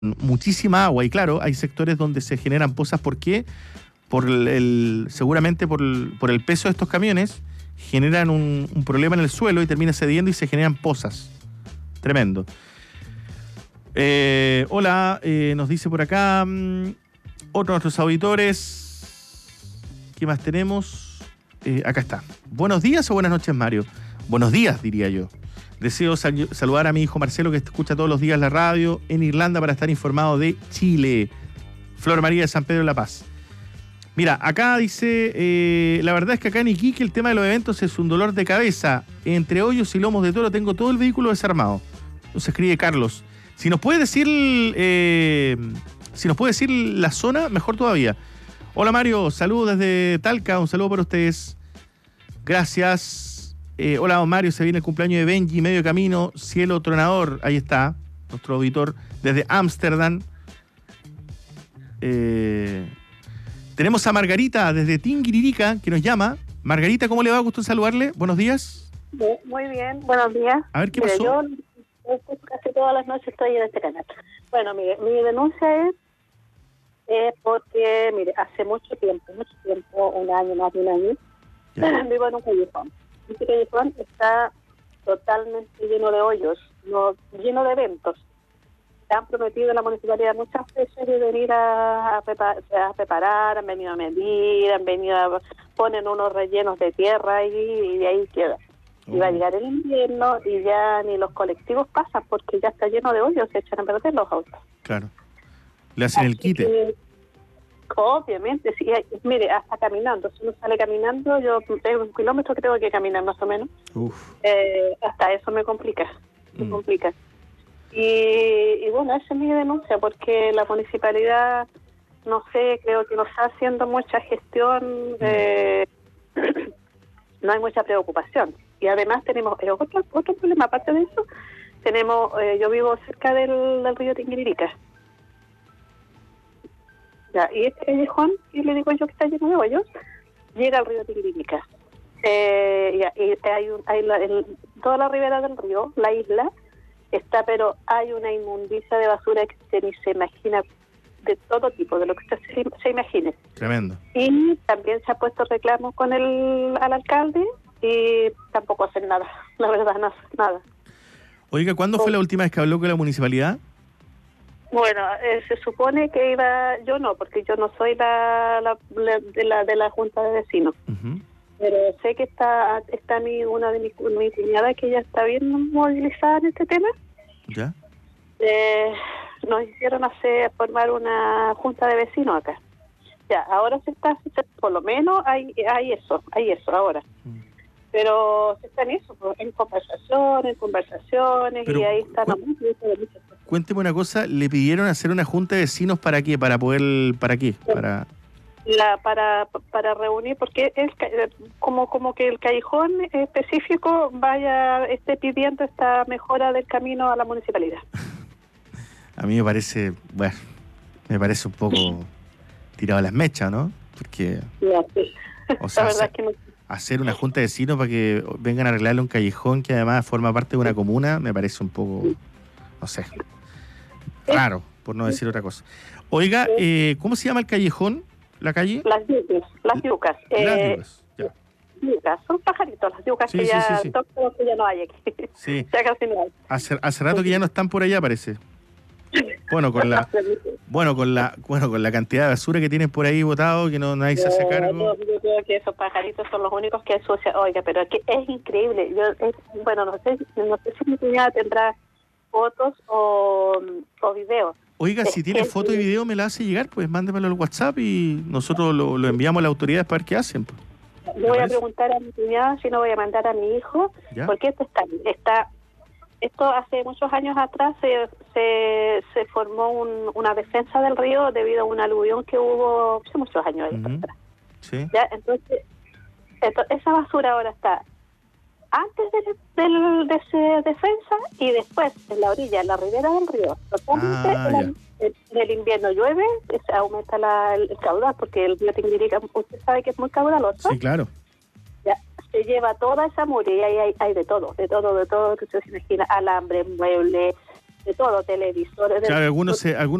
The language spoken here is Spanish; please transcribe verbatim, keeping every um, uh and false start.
muchísima agua y claro, hay sectores donde se generan pozas. ¿Por qué? Por el, el seguramente por el, por el peso de estos camiones generan un, un problema en el suelo y termina cediendo y se generan pozas. Tremendo. Eh, hola, eh, nos dice por acá um, otro de nuestros auditores. ¿Qué más tenemos? Eh, acá está. Buenos días o buenas noches, Mario. Buenos días, diría yo. Deseo sal- saludar a mi hijo Marcelo, que escucha todos los días la radio en Irlanda para estar informado de Chile. Flor María de San Pedro de la Paz. Mira, acá dice, eh, la verdad es que acá en Iquique el tema de los eventos es un dolor de cabeza. Entre hoyos y lomos de toro tengo todo el vehículo desarmado. Nos escribe Carlos. Si nos puede decir, eh, si nos puede decir la zona, mejor todavía. Hola Mario, saludos desde Talca, un saludo para ustedes. Gracias. Eh, hola don Mario, se viene el cumpleaños de Benji, medio camino, cielo tronador. Ahí está, nuestro auditor desde Ámsterdam. Eh... Tenemos a Margarita desde Tinguiririca que nos llama. Margarita, ¿cómo le va? Gusto en saludarle. Buenos días. Muy bien, buenos días. A ver, ¿qué Mire, pasó? Yo casi todas las noches estoy en este canal. Bueno, mire, mi denuncia es eh, porque, mire, hace mucho tiempo, mucho tiempo, un año, más de un año, ya. Vivo en un callejón. Este callejón está totalmente lleno de hoyos, no, lleno de eventos. Han prometido la municipalidad muchas veces de venir a, a, prepar, a preparar, han venido a medir, han venido a ponen unos rellenos de tierra y, y de ahí queda. Oh. Y va a llegar el invierno y ya ni los colectivos pasan porque ya está lleno de hoyos, se echan a perder los autos. Claro. Le hacen Así el quite. Que, obviamente, sí. Mire, hasta caminando. Si uno sale caminando, yo tengo un kilómetro que tengo que caminar más o menos. Uf. Eh, hasta eso me complica. Me mm. complica. Y, y bueno, esa es mi denuncia, porque la municipalidad, no sé, creo que no está haciendo mucha gestión, eh, no hay mucha preocupación. Y además tenemos eh, otro, otro problema, aparte de eso, tenemos, eh, yo vivo cerca del, del río Tinguiririca. Ya, y este callejón, y le digo yo que está lleno de hoyos, llega al río Tinguiririca. Eh, ya, y hay, un, hay la, el, toda la ribera del río, la isla, está, pero hay una inmundicia de basura que usted ni se imagina, de todo tipo, de lo que usted se, se imagine. Tremendo. Y también se ha puesto reclamo con el al alcalde y tampoco hacen nada, la verdad, no hacen nada. Oiga, ¿cuándo fue la última vez que habló con la municipalidad? Bueno, eh, se supone que iba, yo no, porque yo no soy la, la, la de la de la junta de vecinos. Uh-huh. Pero sé que está está mi una de mis mi cuñada que ya está bien movilizada en este tema. ¿Ya? Eh, nos hicieron hacer formar una junta de vecinos acá. Ya, ahora se está, por lo menos hay hay eso, hay eso ahora. Mm. Pero se está en eso, en conversaciones, en conversaciones, Pero, y ahí están cu- muchas cosas. Cuénteme una cosa, ¿le pidieron hacer una junta de vecinos para qué? ¿Para poder, para qué? Sí. Para... La, para para reunir, porque es como como que el callejón específico vaya esté pidiendo esta mejora del camino a la municipalidad. A mí me parece, bueno, me parece un poco tirado a las mechas, ¿no? Porque, no, sí. o sea, la verdad hacer, es que no. hacer una junta de vecinos para que vengan a arreglarle un callejón que además forma parte de una comuna, me parece un poco, no sé, raro, por no decir otra cosa. Oiga, eh, ¿cómo se llama el callejón? ¿La calle? Las yucas, las yucas. Las eh, yucas, ya. Yucas, son pajaritos, las yucas, sí, que, sí, ya, sí, sí. Todo, que ya no hay aquí. Sí. Ya casi no hay. Hace, hace rato que ya no están por allá, parece. Bueno, con la bueno con la bueno con la cantidad de basura que tienen por ahí botado, que no nadie se hace cargo. Yo, yo creo que esos pajaritos son los únicos que ensucian. Oiga, pero es que es increíble. Yo es, bueno, no sé, no sé si mi cuñada tendrá fotos o, o videos. Oiga, si tiene foto y video, me la hace llegar, pues mándemelo al WhatsApp y nosotros lo, lo enviamos a las autoridades para ver qué hacen. Pues. Yo voy a preguntar a mi cuñada, si no voy a mandar a mi hijo, ¿ya? Porque esto está, está, esto hace muchos años atrás se se, se formó un, una defensa del río debido a un aluvión que hubo hace muchos años uh-huh. atrás. Sí. ¿Ya? Entonces, esto, esa basura ahora está antes de, de, de esa defensa y después en la orilla, en la ribera del río. Totalmente ah, en, el, en el invierno llueve, se aumenta la, el, el caudal, porque el río Tinguiririca, usted sabe que es muy caudaloso. Sí, claro. Ya, se lleva toda esa mugre y ahí hay, hay de todo, de todo, de todo que usted se imagina, alambre, muebles, de todo, televisores. Claro, de, algunos se, algunos